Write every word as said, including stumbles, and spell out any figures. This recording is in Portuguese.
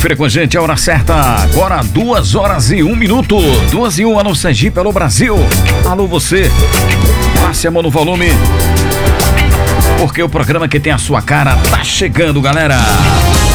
confira com a gente a hora certa. Agora duas horas e um minuto. Duas e um, alô Sergipe, alô Brasil. Alô você. Passe a mão no volume, porque o programa que tem a sua cara tá chegando, galera.